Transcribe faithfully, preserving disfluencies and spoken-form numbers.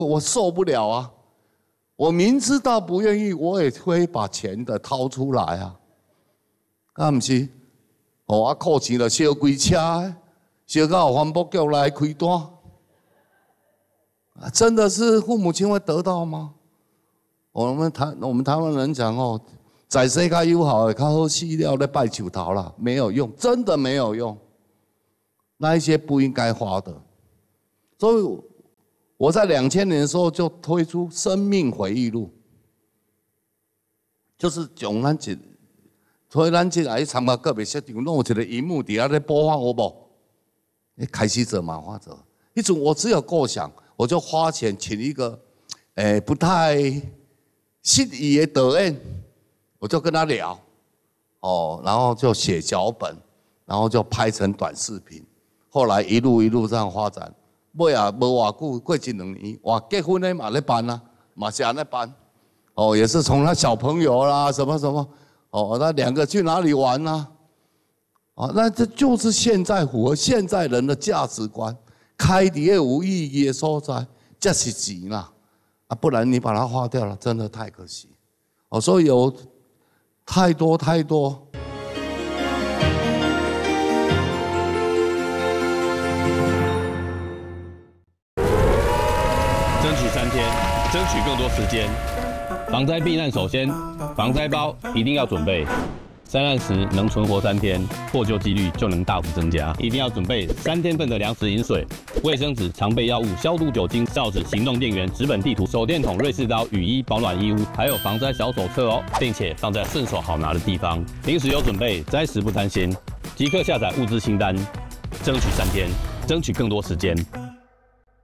我受不了啊！我明知道不愿意，我也会把钱的掏出来啊。敢不是？哦，啊，扣钱了，烧几车，烧到环保局来开单。啊，真的是父母亲会得到吗？我们台我们台湾人讲哦，在世界友好的，较好死了咧拜树头啦，没有用，真的没有用。那一些不应该花的，所以我在两千年的时候就推出《生命回忆录》，就是从咱一，所以咱进来参加个别设定，弄有一个荧幕底下咧播放，有无？你开始者嘛，花者。一种我只有构想，我就花钱请一个，诶、欸、不太适宜的导演，我就跟他聊，哦，然后就写脚本，然后就拍成短视频。后来一路一路这样发展，尾啊无偌久，过一两年，哇，结婚的嘛咧办啊，嘛是安咧办，哦，也是从他小朋友啦，什么什么，哦，那两个去哪里玩啊？啊，那这就是现在符合现在人的价值观，开伫个有意义的所在，这是钱啦，啊，不然你把它花掉了，真的太可惜。哦，所以有太多太多。 争取三天，争取更多时间。防灾避难，首先防灾包一定要准备。灾难时能存活三天，获救几率就能大幅增加。一定要准备三天份的粮食饮水、卫生纸、常备药物、消毒酒精、哨子、行动电源、纸本地图、手电筒、瑞士刀、雨衣、保暖衣物，还有防灾小手册哦，并且放在顺手好拿的地方。临时有准备，灾时不担心。即刻下载物资清单，争取三天，争取更多时间。